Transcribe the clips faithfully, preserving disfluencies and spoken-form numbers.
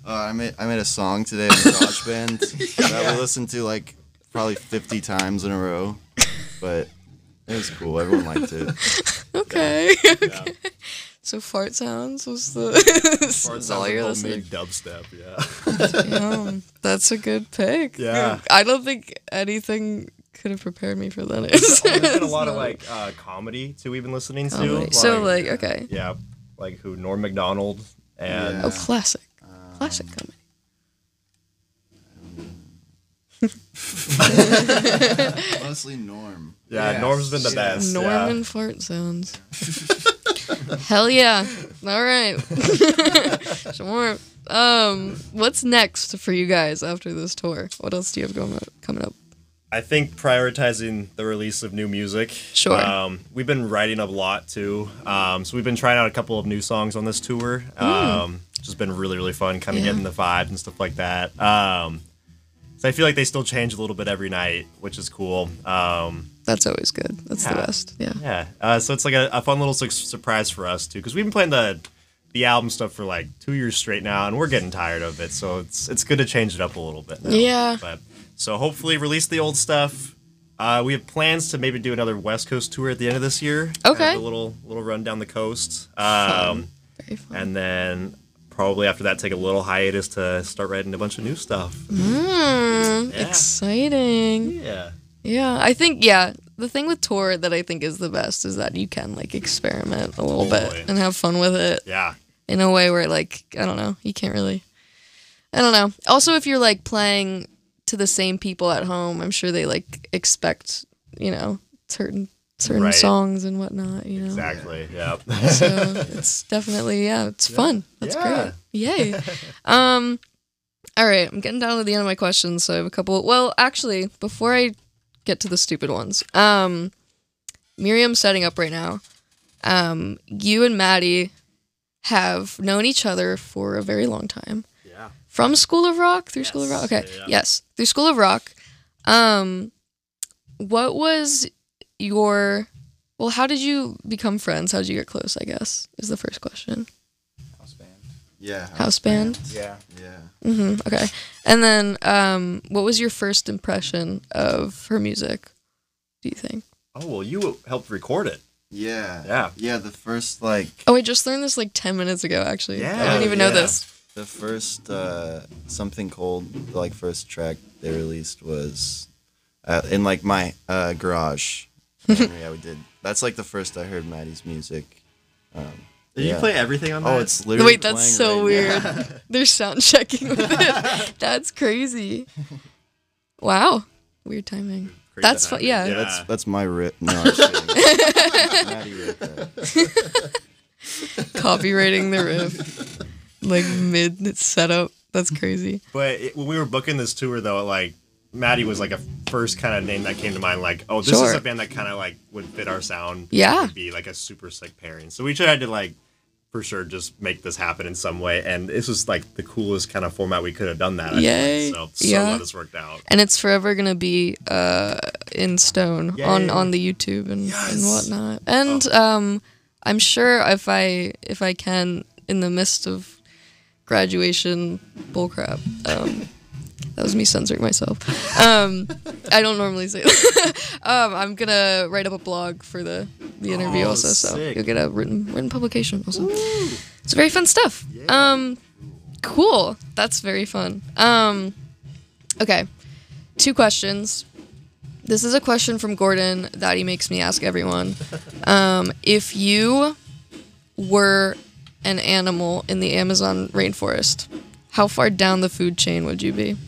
Uh, I made I made a song today in GarageBand that we listened to like probably fifty times in a row, but it was cool. Everyone liked it. Okay. Yeah. Okay. So fart sounds was the Fart is all sounds you're like listening. mid dubstep. Yeah. Damn, that's a good pick. Yeah. I don't think anything could have prepared me for that. There's been a It's lot of not- like uh, comedy too. We've been listening to. comedy. So like okay. Yeah, like who Norm Macdonald and Yeah. Oh, classic. Um, Classic comedy. Mostly Norm. yeah, Yes. Norm's been the best. Norman fart sounds. Hell yeah. All right. Some more. Um, what's next for you guys after this tour? What else do you have going up, coming up? I think prioritizing the release of new music. Sure. Um, we've been writing a lot too. Um, so we've been trying out a couple of new songs on this tour. Um, Which has been really, really fun, kind of Yeah. getting the vibes and stuff like that. Um, so I feel like they still change a little bit every night, which is cool. Um, That's always good. That's the Yeah. best. Yeah. yeah. Uh, so it's like a, a fun little su- surprise for us too, because we've been playing the the album stuff for like two years straight now, and we're getting tired of it. So it's it's good to change it up a little bit now. Yeah. But so hopefully release the old stuff. Uh, we have plans to maybe do another West Coast tour at the end of this year. Okay. Have a little little run down the coast. Fun. Um, Very fun. and then probably after that take a little hiatus to start writing a bunch of new stuff. Mm, Yeah. exciting. Yeah. Yeah, I think yeah. The thing with tour that I think is the best is that you can like experiment a little Totally. bit and have fun with it Yeah. in a way where like I don't know, you can't really. I don't know. Also, if you're like playing to the same people at home, I'm sure they like expect you know certain certain Right. songs and whatnot. You know. Exactly. Yeah. So it's definitely yeah, it's fun. That's Yeah. great. Yay. Um all right, I'm getting down to the end of my questions, so I have a couple. Well, actually, before I get to the stupid ones. Um Miriam's setting up right now. Um you and Maddie have known each other for a very long time. Yeah. From School of Rock? Through School of Yes. Rock? Okay. Yeah, yeah. Yes. Through School of Rock. Um what was your well, how did you become friends? How did you get close, I guess, is the first question. House band. Yeah. House band? Yeah. Yeah. Mm-hmm. Okay. And then um what was your first impression of her music, do you think? Oh well, you helped record it. Yeah. Yeah. Yeah. The first like Oh, I just learned this like ten minutes ago, actually. I Yeah, didn't even know yeah. this. the first uh, something cold, the, like first track they released was uh, in like my uh, garage. And, yeah, we did. That's like the first I heard Maddie's music. Um, Did yeah. you play everything on that? Oh, it's literally. Wait, that's playing so right weird. now. They're sound checking with it. That's crazy. Wow. Weird timing. Crazy That's that fun. happened. Yeah. Yeah, that's that's my rip. No, I'm just kidding. Maddie ripped that. Copywriting the riff. Like mid setup. That's crazy. But it, when we were booking this tour, though, like Maddie was like a first kind of name that came to mind. Like, oh, this Sure. is a band that kind of like would fit our sound. Yeah. Would be like a super sick pairing. So we tried to like for sure just make this happen in some way. And this was like the coolest kind of format we could have done that. I Yay. feel like. So so Yeah. glad this worked out. And it's forever gonna be uh, in stone on, Yay. on the YouTube and, and Yes. Oh. whatnot. And um, I'm sure if I if I can, in the midst of graduation bullcrap, um, that was me censoring myself. Um, I don't normally say that. um, I'm gonna write up a blog for the the interview Oh, also, so sick. you'll get a written written publication also. It's very fun stuff. Um, cool. That's very fun. Um, okay, two questions. This is a question from Gordon that he makes me ask everyone. Um, if you were an animal in the Amazon rainforest, how far down the food chain would you be?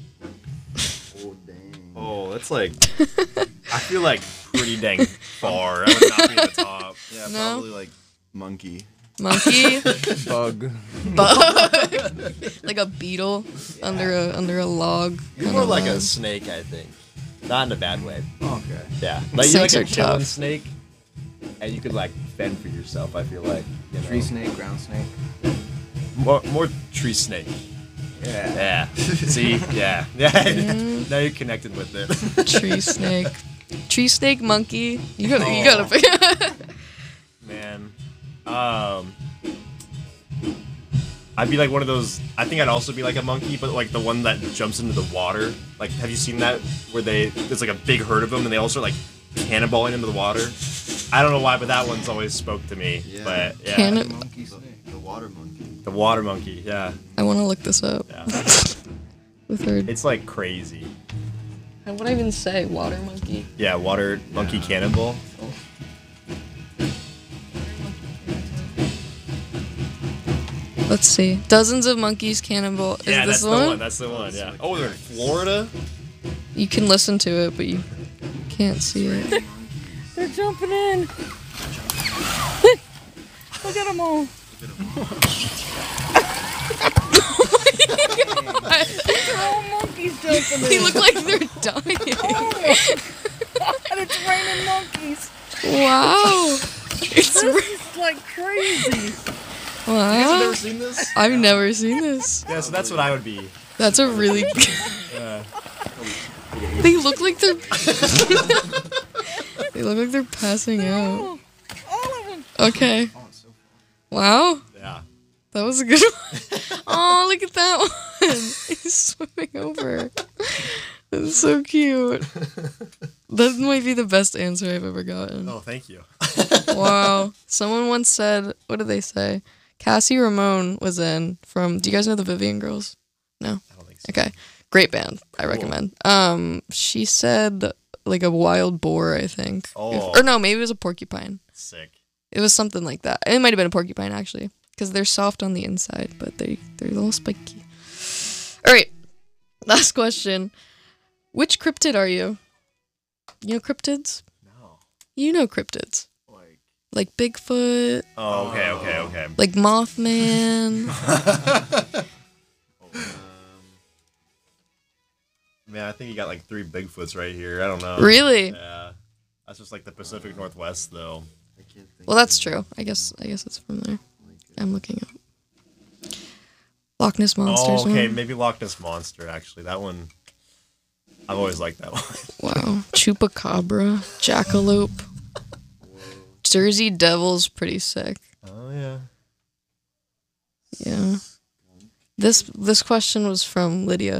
Oh dang. Oh, that's like I feel like pretty dang far. I would not be at the top. Yeah, No? probably like monkey. Monkey, Bug. bug, like a beetle under a under a log. You're kinda more like a log. snake, I think. Not in a bad way. Okay. Yeah. Like you're like Snakes a are chilling tough. snake, and you could like fend for yourself. I feel like. You know? Tree snake, ground snake. More, more tree snake. Yeah. Yeah. See. Yeah. Yeah. Mm. Now you're connected with it. Tree snake, tree snake, monkey. You gotta you Oh. gotta pick. Man. Um I'd be like one of those. I think I'd also be like a monkey, but like the one that jumps into the water. Like, have you seen that where they there's like a big herd of them and they all start like cannonballing into the water? I don't know why, but that one's always spoke to me. Yeah. But yeah, Can The it- monkey snake, the water monkey. the water monkey. Yeah, I want to look this up. yeah. With her. It's like crazy. What would I even say? Water monkey. Yeah, water monkey cannonball. Let's see. Dozens of monkeys cannonball. Is Yeah, this that's the the one? one. That's the one. Yeah. Oh, they're in Florida. You can listen to it, but you can't see it. They're jumping in. Look at them all. They're all monkeys jumping They in. look like they're dying. And it's raining monkeys. Wow. It's ra- This is like crazy. wow. Never seen this? I've never seen this. Yeah, so that's what I would be. That's a really. Yeah. They look like they're. They look like they're passing out. Oh, all of them. Okay. Wow. Yeah. That was a good one. Oh, look at that one. He's swimming over. That's so cute. That might be the best answer I've ever gotten. Oh, thank you. Wow. Someone once said, what did they say? Cassie Ramone was in from, do you guys know the Vivian Girls? No? I don't think so. Okay. Great band. I recommend. Um, she said like a wild boar, I think. Oh. Or no, maybe it was a porcupine. Sick. It was something like that. It might have been a porcupine actually, because they're soft on the inside, but they they're a little spiky. All right, last question. Which cryptid are you? You know cryptids? No. You know cryptids, Like. like Bigfoot, Oh, okay, okay, okay. like Mothman. Man, I think you got like three Bigfoots right here. I don't know. Really? Yeah. That's just like the Pacific Northwest, though. I can't think. Well, that's true. I guess I guess it's from there. I'm looking up. Loch Ness monsters. Oh, okay. one. Maybe Loch Ness Monster, actually. That one. I've always liked that one. Wow. Chupacabra, Jackalope, Jersey Devil's pretty sick. Oh, yeah. Yeah. This this question was from Lydia.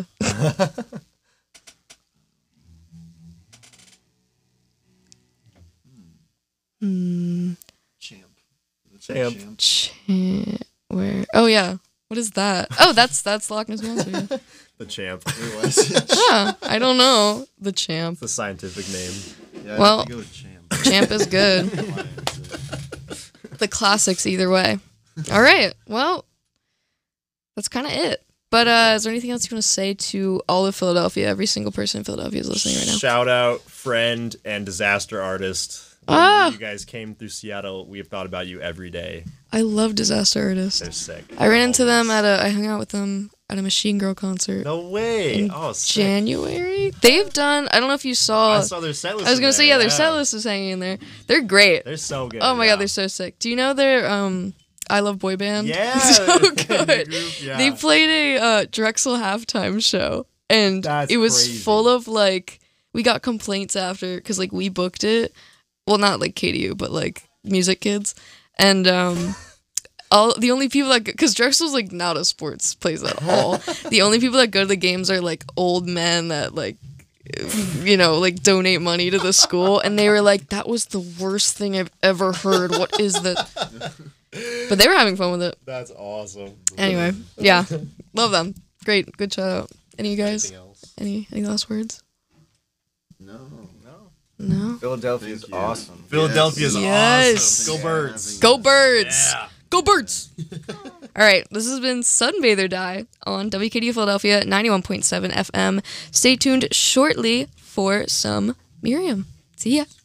Hmm. Champ. Champ. Ch- where? Oh yeah. What is that? Oh, that's that's Loch Ness monster. Yeah. The Champ. It was. Yeah, I don't know. The champ. The scientific name. Yeah, I Well- have to go with champ. Champ is good. The classics either way. All right. Well, that's kind of it. But uh, is there anything else you want to say to all of Philadelphia? Every single person in Philadelphia is listening right now. Shout out, friend, and disaster artist. When Ah! you guys came through Seattle, we have thought about you every day. I love disaster artists. They're sick. I ran into them at a. I hung out with them at a Machine Girl concert No way. in Oh, sick. January. They've done. I don't know if you saw. I saw their set list. I was in gonna there, say yeah, their set list is hanging in there. They're great. They're so good. Oh my yeah. god, they're so sick. Do you know their um I Love Boy Band? Yeah. so the good. group, yeah. They played a uh, Drexel halftime show, and That's it was crazy. full of like we got complaints after because like we booked it. Well, not like K D U, but like music kids, and um. All the only people that because Drexel's like not a sports place at all. The only people that go to the games are like old men that like you know like donate money to the school, and they were like, "That was the worst thing I've ever heard. What is that?" But they were having fun with it. That's awesome. Anyway, yeah, love them. Great, good shout out. Any of you guys? Anything else? Any any last words? No. No. Philadelphia's Thank you. awesome. Philadelphia's Yes. awesome. Go Birds. Go Birds! Yeah. Go Birds! All right, this has been Sunbathe or Die on W K D U Philadelphia ninety-one point seven F M. Stay tuned shortly for some Miriam. See ya.